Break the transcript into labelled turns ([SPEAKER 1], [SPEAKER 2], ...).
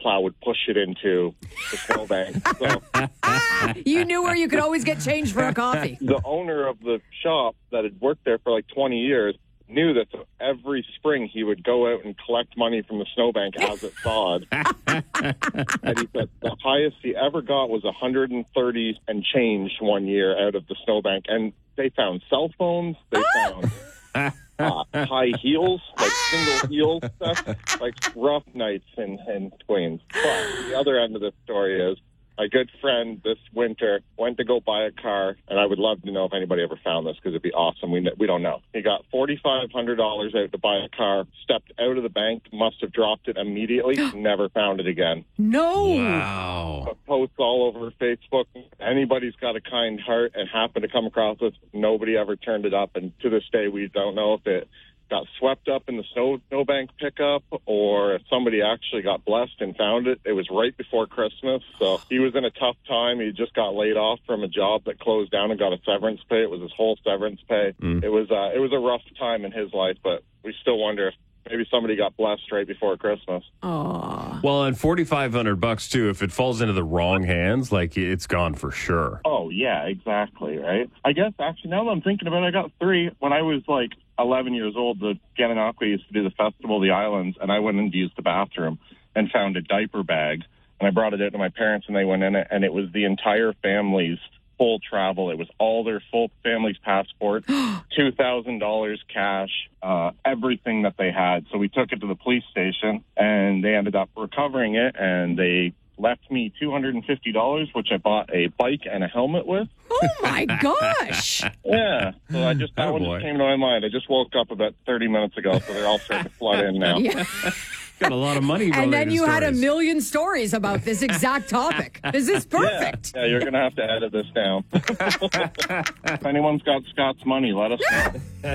[SPEAKER 1] snowplow would push it into the snowbank. So
[SPEAKER 2] You knew where you could always get change for a coffee.
[SPEAKER 1] the owner of the shop that had worked there for like 20 years knew that every spring he would go out and collect money from the snowbank as it thawed. And he said the highest he ever got was 130 and change one year out of the snowbank. And they found cell phones. They found high heels, like single heel stuff, like rough nights in Queens. But the other end of the story is my good friend this winter went to go buy a car, and I would love to know if anybody ever found this because it'd be awesome. We don't know. He got $4,500 out to buy a car, stepped out of the bank, must have dropped it immediately, never found it again.
[SPEAKER 2] No.
[SPEAKER 3] Wow.
[SPEAKER 1] Posts all over Facebook. Anybody's got a kind heart and happened to come across this. Nobody ever turned it up, and to this day we don't know if it got swept up in the snowbank pickup or if somebody actually got blessed and found it. It was right before Christmas, so he was in a tough time. He just got laid off from a job that closed down and got a severance pay. It was his whole severance pay. It was a rough time in his life, but we still wonder if maybe somebody got blessed right before Christmas.
[SPEAKER 2] Oh.
[SPEAKER 3] Well, and $4,500 too. If it falls into the wrong hands, like it's gone for sure.
[SPEAKER 1] Oh yeah, exactly. Right. I guess actually now that I'm thinking about it, I got 3 when I was like 11 years old. The Gananoque used to do the Festival of the Islands, and I went in to use the bathroom and found a diaper bag, and I brought it out to my parents, and they went in it, and it was the entire family's full travel. It was all their full family's passport, $2,000 cash, everything that they had. So we took it to the police station, and they ended up recovering it, and they left me $250, which I bought a bike and a helmet with.
[SPEAKER 2] Oh, my gosh.
[SPEAKER 1] Yeah. So that just came to my mind. I just woke up about 30 minutes ago, so they're all starting to flood in now.
[SPEAKER 2] Yeah.
[SPEAKER 3] Got a lot of money.
[SPEAKER 2] And then you had a million stories about this exact topic. This is perfect.
[SPEAKER 1] Yeah, you're going to have to edit this down. If anyone's got Scott's money, let us know.